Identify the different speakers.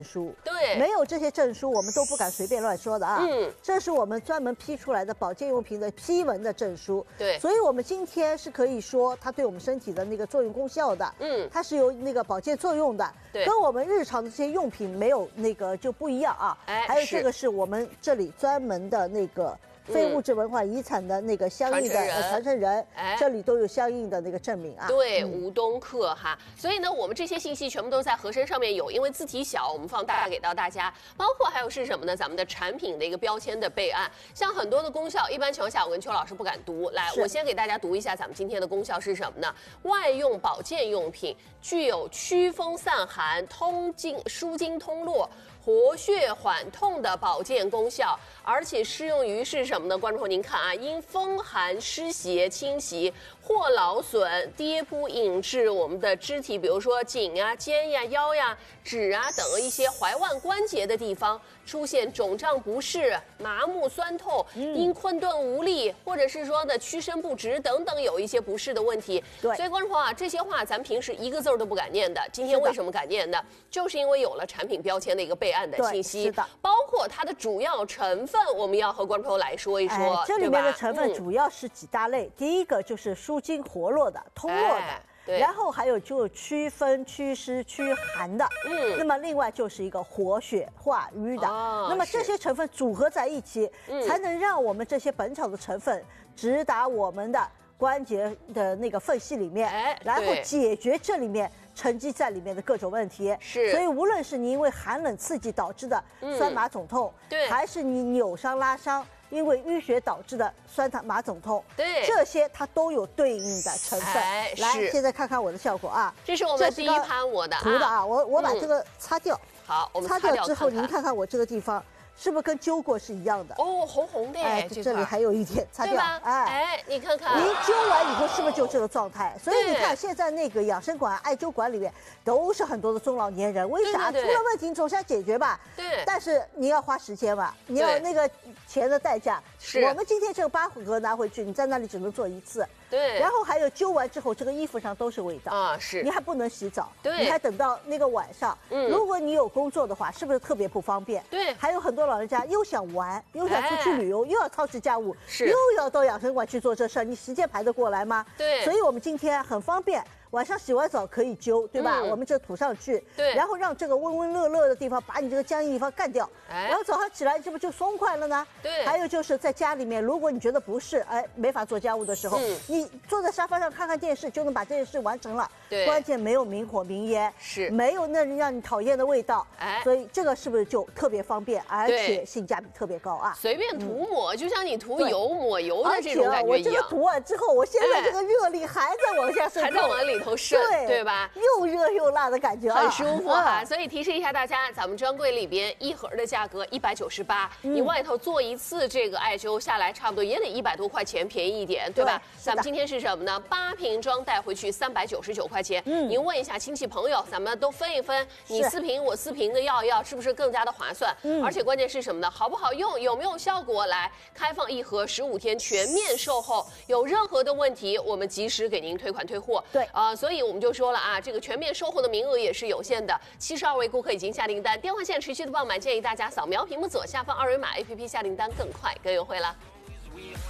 Speaker 1: 书，
Speaker 2: 对，
Speaker 1: 没有这些证书，我们都不敢随便乱说的啊。这是我们专门批出来的保健用品的批文的证书。
Speaker 2: 对，
Speaker 1: 所以我们今天是可以说它对我们身体的那个作用功效的。它是有那个保健作用的，
Speaker 2: 对，
Speaker 1: 跟我们日常的这些用品没有那个就不一样啊。还有这个是我们这里专门的那个。非物质文化遗产的那个相应的传承人，这里都有相应的那个证明啊。
Speaker 2: 对，吴东克哈。所以呢，我们这些信息全部都在和珅上面有，因为字体小，我们放大给到大家。包括还有是什么呢？咱们的产品的一个标签的备案，像很多的功效，一般情况下我跟邱老师不敢读。来，我先给大家读一下咱们今天的功效是什么呢？外用保健用品，具有祛风散寒、舒筋通络、活血缓痛的保健功效，而且适用于是什么呢？观众朋友您看啊，因风寒湿邪侵袭或劳损、跌扑引致我们的肢体，比如说颈啊、肩呀、腰呀、指啊等一些踝腕关节的地方出现肿胀不适、麻木酸痛，因困顿无力，或者是说的屈伸不直等等有一些不适的问题。
Speaker 1: 对，
Speaker 2: 所以观众朋友啊，这些话咱平时一个字都不敢念的，今天为什么敢念呢？就是因为有了产品标签的一个备案的信息，
Speaker 1: 是的，包
Speaker 2: 括它的主要成分，我们要和观众朋友来说一说。
Speaker 1: 这里面的成分主要是几大类，第一个就是舒筋活络的、通络的。然后还有就祛风、祛湿、驱寒的，那么另外就是一个活血化瘀的，那么这些成分组合在一起，才能让我们这些本草的成分直达我们的关节的那个缝隙里面，然后解决这里面沉积在里面的各种问题。
Speaker 2: 是，
Speaker 1: 所以无论是你因为寒冷刺激导致的酸麻肿痛，还是你扭伤拉伤。因为淤血导致的酸麻肿痛，
Speaker 2: 对，
Speaker 1: 这些它都有对应的成分。来，现在看看我的效果啊，
Speaker 2: 这是我们第一盘我的
Speaker 1: 涂的啊，我把这个擦掉。
Speaker 2: 好，我们
Speaker 1: 擦掉之后，您看看我这个地方。是不是跟揪过是一样的？
Speaker 2: 哦，红红的哎，
Speaker 1: 这里还有一点擦掉，
Speaker 2: 你看看，
Speaker 1: 您揪完以后是不是就这个状态？所以你看现在那个养生馆、艾灸馆里面都是很多的中老年人，为啥？出了问题你总是要解决吧？
Speaker 2: 对。
Speaker 1: 但是你要花时间吧，你要那个钱的代价。
Speaker 2: 是。
Speaker 1: 我们今天这个8盒拿回去，你在那里只能做1次。
Speaker 2: 对。
Speaker 1: 然后还有灸完之后，这个衣服上都是味道
Speaker 2: 啊，是。
Speaker 1: 你还不能洗澡，
Speaker 2: 对。
Speaker 1: 你还等到那个晚上。如果你有工作的话，是不是特别不方便？
Speaker 2: 对。
Speaker 1: 还有很多老人家又想玩，又想出去旅游，又要操持家务，
Speaker 2: 是
Speaker 1: 又要到养生馆去做这事儿，你时间排得过来吗？
Speaker 2: 对，
Speaker 1: 所以我们今天很方便。晚上洗完澡可以灸，对吧？我们这涂上去，
Speaker 2: 对，
Speaker 1: 然后让这个温温热热的地方把你这个僵硬地方干掉，然后早上起来这不就松快了呢？
Speaker 2: 对。
Speaker 1: 还有就是在家里面，如果你觉得不适，没法做家务的时候，你坐在沙发上看看电视就能把这件事完成了。
Speaker 2: 对。
Speaker 1: 关键没有明火明烟，
Speaker 2: 是
Speaker 1: 没有那让你讨厌的味道，所以这个是不是就特别方便，而且性价比特别高啊？
Speaker 2: 随便涂抹，就像你涂油抹油的这种感觉一样。
Speaker 1: 我这个涂完之后，我现在这个热力还在往下渗透，
Speaker 2: 还在往里头渗，对吧？
Speaker 1: 又热又辣的感觉，
Speaker 2: 很舒服哈。所以提示一下大家，咱们专柜里边1盒的价格198，你外头做1次这个艾灸下来，差不多也得100多块钱，便宜一点，对吧？咱们今天是什么呢？8瓶装带回去399块钱。您问一下亲戚朋友，咱们都分一分，你4瓶我4瓶的要一要，是不是更加的划算？而且关键是什么呢？好不好用，有没有效果？来开放1盒15天全面售后，有任何的问题，我们及时给您退款退货。
Speaker 1: 对
Speaker 2: 所以我们就说了啊，这个全面售后的名额也是有限的，72位顾客已经下订单，电话线持续的爆满，建议大家扫描屏幕左下方2维码 APP 下订单更快更优惠了。